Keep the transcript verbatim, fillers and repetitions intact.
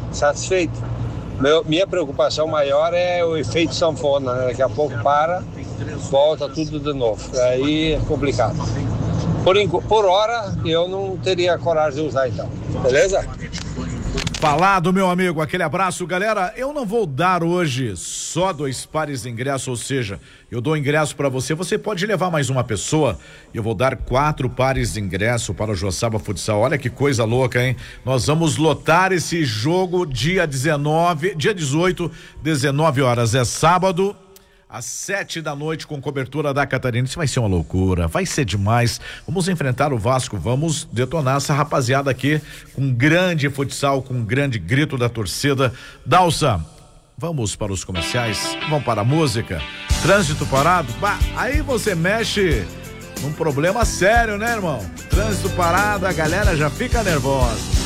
satisfeito. Meu, minha preocupação maior é o efeito sanfona, né? Daqui a pouco para, volta tudo de novo. Aí é complicado. Por, por hora, eu não teria coragem de usar então. Beleza? Falado, meu amigo, aquele abraço, galera. Eu não vou dar hoje só dois pares de ingresso, ou seja, eu dou ingresso para você, você pode levar mais uma pessoa. Eu vou dar quatro pares de ingresso para o Joaçaba Futsal. Olha que coisa louca, hein? Nós vamos lotar esse jogo dia dezenove, dia dezoito, dezenove horas, é sábado, às sete da noite, com cobertura da Catarina. Isso vai ser uma loucura, vai ser demais. Vamos enfrentar o Vasco, vamos detonar essa rapaziada aqui com grande futsal, com grande grito da torcida. Dalsa, vamos para os comerciais, vamos para a música. Trânsito parado, bah, aí você mexe num problema sério, né, irmão? Trânsito parado, a galera já fica nervosa.